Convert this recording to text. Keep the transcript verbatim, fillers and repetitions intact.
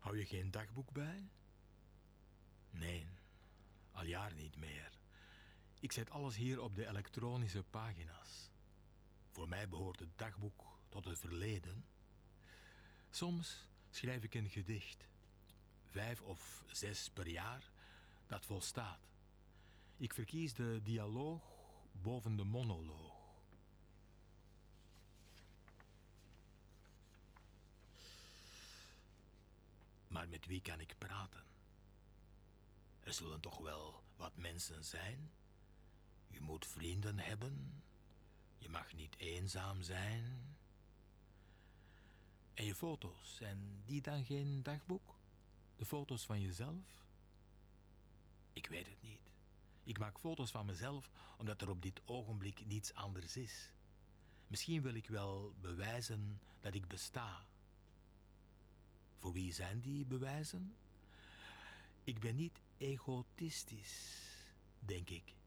Hou je geen dagboek bij? Nee, al jaren niet meer. Ik zet alles hier op de elektronische pagina's. Voor mij behoort het dagboek tot het verleden. Soms schrijf ik een gedicht. Vijf of zes per jaar, dat volstaat. Ik verkies de dialoog boven de monoloog. Maar met wie kan ik praten? Er zullen toch wel wat mensen zijn? Je moet vrienden hebben. Je mag niet eenzaam zijn. En je foto's, zijn die dan geen dagboek? De foto's van jezelf? Ik weet het niet. Ik maak foto's van mezelf omdat er op dit ogenblik niets anders is. Misschien wil ik wel bewijzen dat ik besta. Voor wie zijn die bewijzen? Ik ben niet egoïstisch, denk ik.